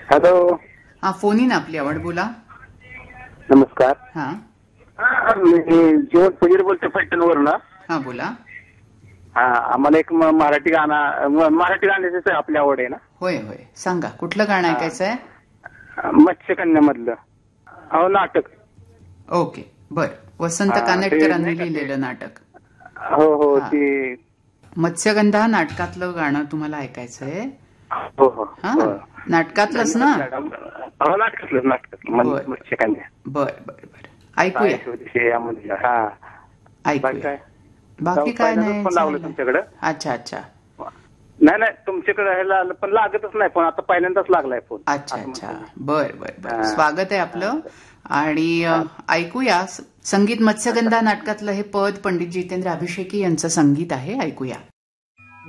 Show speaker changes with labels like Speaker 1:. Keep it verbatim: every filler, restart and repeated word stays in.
Speaker 1: Hello.
Speaker 2: हा, phone in आपली आवड, बोला.
Speaker 1: नमस्कार.
Speaker 2: हा
Speaker 1: मी जीवन पुजीर बोलतो पैठणवरून.
Speaker 2: हा, बोला.
Speaker 1: हा, आम्हाला एक म- मराठी गाणं म- मराठी गाण्याची आपली आवड आहे ना.
Speaker 2: होय होय, सांगा कुठलं गाणं ऐकायचं आहे.
Speaker 1: मत्स्यकन्यामधलं अहो नाटक.
Speaker 2: ओके, बर. वसंत
Speaker 1: हा, ते
Speaker 2: कानेटकरांनी
Speaker 1: नाही का ते-
Speaker 2: लिहिलेलं नाटक.
Speaker 1: हो हो
Speaker 2: हा.
Speaker 1: ते
Speaker 2: मत्स्यगंधा नाटकातलं गाणं तुम्हाला ऐकायचंय.
Speaker 1: हो हो
Speaker 2: हा,
Speaker 1: हो.
Speaker 2: नाटकातलंच ना.
Speaker 1: हो, नाटकातलं नाटकातलं
Speaker 2: बर
Speaker 1: मत्स्यकन्या.
Speaker 2: बर बर बर, ऐकूया
Speaker 1: यामध्ये हा. बाकी
Speaker 2: ऐकूया.
Speaker 1: काय?
Speaker 2: बाकी काय नाही,
Speaker 1: पण लावलं
Speaker 2: चाललंय.
Speaker 1: तुमच्याकडे.
Speaker 2: अच्छा अच्छा
Speaker 1: नाही नाही, तुमच्याकडे ह्याला पण लागतच नाही फोन. आता पहिल्यांदाच लागलाय फोन.
Speaker 2: अच्छा अच्छा, बर बर बर,
Speaker 1: हा.
Speaker 2: स्वागत आहे आपलं. आणि अ, ऐकूया संगीत. मत्स्यगंधा नाटकातलं हे पद पंडित जितेंद्र अभिषेकी यांचं संगीत आहे, ऐकूया.